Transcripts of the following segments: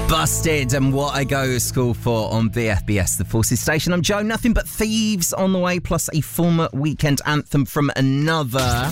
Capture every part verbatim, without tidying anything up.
Busted and What I Go to School For on B F B S, the Forces Station. I'm Joe, nothing but thieves on the way, plus a former weekend anthem from another.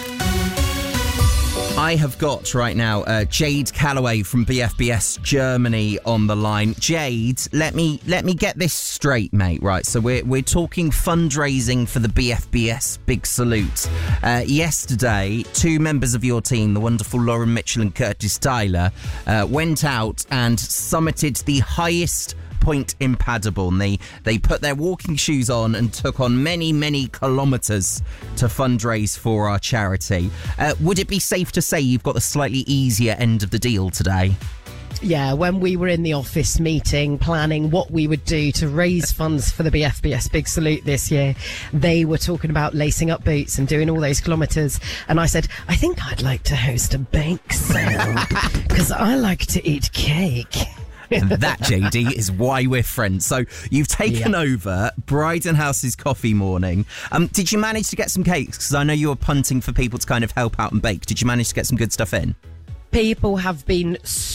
I have got right now uh, Jade Calloway from B F B S Germany on the line. Jade, let me let me get this straight, mate. Right, so we're we're talking fundraising for the B F B S Big Salute. Uh, yesterday, two members of your team, the wonderful Lauren Mitchell and Curtis Tyler, uh, went out and summited the highest point in Paderborn. They they put their walking shoes on and took on many, many kilometres to fundraise for our charity. Uh, would it be safe to say you've got the slightly easier end of the deal today? Yeah, when we were in the office meeting planning what we would do to raise funds for the B F B S Big Salute this year, they were talking about lacing up boots and doing all those kilometres. And I said, I think I'd like to host a bake sale because I like to eat cake. And that, J D, is why we're friends. So you've taken yep. over Bryden House's coffee morning. Um, did you manage to get some cakes? Because I know you were punting for people to kind of help out and bake. Did you manage to get some good stuff in? People have been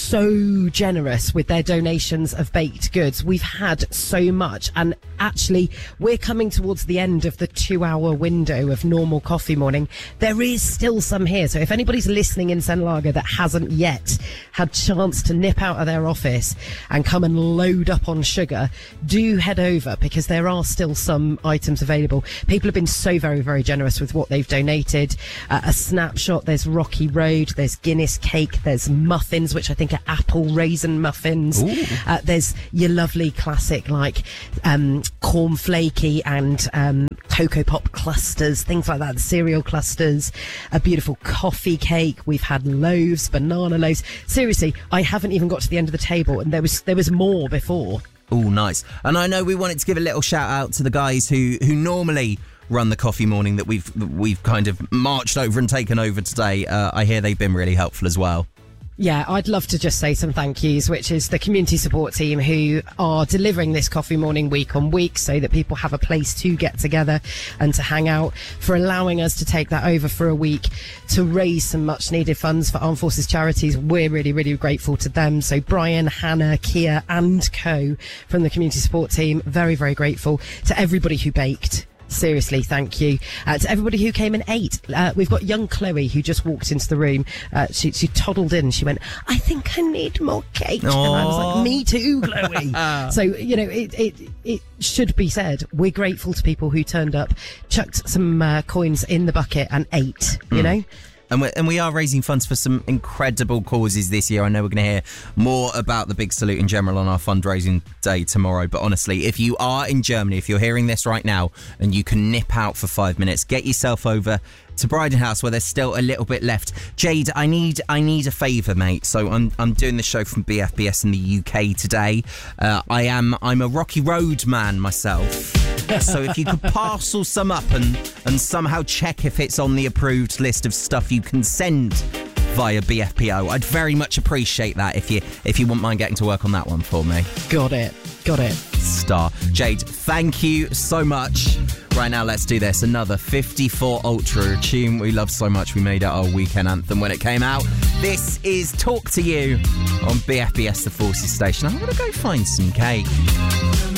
so generous with their donations of baked goods. We've had so much, and actually we're coming towards the end of the two hour window of normal coffee morning. There is still some here, so if anybody's listening in Sen Lager that hasn't yet had chance to nip out of their office and come and load up on sugar, do head over, because there are still some items available. People have been so very, very generous with what they've donated. Uh, a snapshot, there's Rocky Road, there's Guinness cake, there's muffins, which I think are apple raisin muffins. Uh, there's your lovely classic like um, corn flaky and um, Cocoa Pop clusters, things like that, cereal clusters, a beautiful coffee cake. We've had loaves, banana loaves. Seriously, I haven't even got to the end of the table, and there was there was more before. Oh, nice. And I know we wanted to give a little shout out to the guys who who normally run the coffee morning that we've we've kind of marched over and taken over today. Uh, I hear they've been really helpful as well. Yeah, I'd love to just say some thank yous, which is the community support team who are delivering this coffee morning week on week so that people have a place to get together and to hang out, for allowing us to take that over for a week to raise some much needed funds for Armed Forces charities. We're really, really grateful to them. So Brian, Hannah, Kia and co from the community support team, very, very grateful. To everybody who baked. Seriously, thank you. Uh, to everybody who came and ate. Uh, we've got young Chloe who just walked into the room. Uh, she, she toddled in and she went, I think I need more cake. Aww. And I was like, me too, Chloe. So, you know, it, it, it should be said, we're grateful to people who turned up, chucked some uh, coins in the bucket and ate, you mm. know? And we and we are raising funds for some incredible causes this year. I know we're going to hear more about the Big Salute in general on our fundraising day tomorrow. But honestly, if you are in Germany, if you're hearing this right now and you can nip out for five minutes, get yourself over to Bryden House where there's still a little bit left. Jade, I need I need a favour, mate. So I'm I'm doing the show from B F B S in the U K today. Uh, I am I'm a Rocky Road man myself. So if you could parcel some up and, and somehow check if it's on the approved list of stuff you can send via B F P O, I'd very much appreciate that if you if you wouldn't mind getting to work on that one for me. Got it. Got it. Star. Jade, thank you so much. Right now, let's do this. Another fifty-four Ultra, a tune we love so much we made it our weekend anthem when it came out. This is Talk to You on B F B S, the Forces Station. I'm going to go find some cake.